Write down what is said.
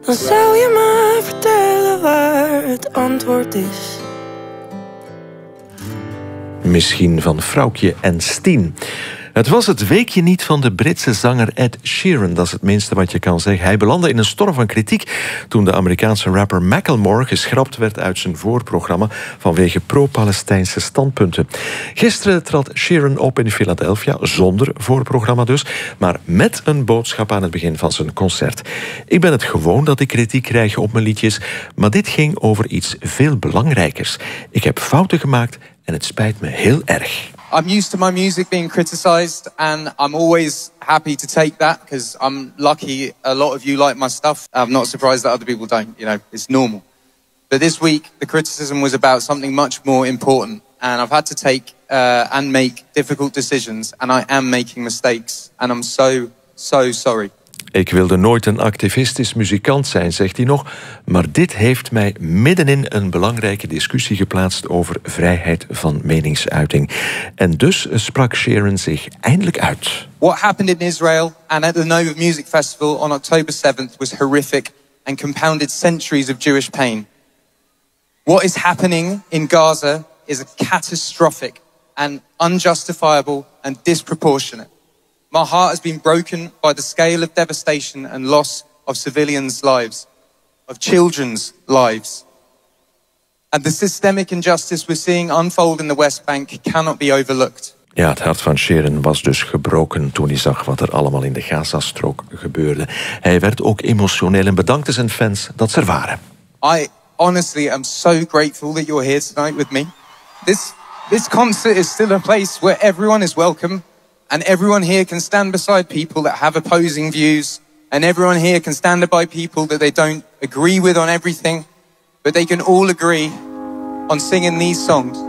dan zou je me vertellen waar het antwoord is. Misschien van Vrouwtje en Steen. Het was het weekje niet van de Britse zanger Ed Sheeran. Dat is het minste wat je kan zeggen. Hij belandde in een storm van kritiek toen de Amerikaanse rapper Macklemore geschrapt werd uit zijn voorprogramma vanwege pro-Palestijnse standpunten. Gisteren trad Sheeran op in Philadelphia, zonder voorprogramma dus, maar met een boodschap aan het begin van zijn concert. Ik ben het gewoon dat ik kritiek krijg op mijn liedjes, maar dit ging over iets veel belangrijkers. Ik heb fouten gemaakt en het spijt me heel erg. I'm used to my music being criticized, and I'm always happy to take that because I'm lucky a lot of you like my stuff. I'm not surprised that other people don't, you know, it's normal. But this week, the criticism was about something much more important, and I've had to take and make difficult decisions, and I am making mistakes, and I'm so sorry. Ik wilde nooit een activistisch muzikant zijn, zegt hij nog, maar dit heeft mij middenin een belangrijke discussie geplaatst over vrijheid van meningsuiting. En dus sprak Sheeran zich eindelijk uit. What happened in Israel and at the Nova Music Festival on October 7th was horrific and compounded centuries of Jewish pain. What is happening in Gaza is catastrophic and unjustifiable and disproportionate. My heart has been broken by the scale of devastation and loss of civilians' lives, of children's lives. And the systemic injustice we're seeing unfold in the West Bank cannot be overlooked. Ja, het hart van Sheeran was dus gebroken toen hij zag wat er allemaal in de Gazastrook gebeurde. Hij werd ook emotioneel en bedankte zijn fans dat ze er waren. I honestly am so grateful that you're here tonight with me. This concert is still a place where everyone is welcome. And everyone here can stand beside people that have opposing views. And everyone here can stand by people that they don't agree with on everything. But they can all agree on singing these songs.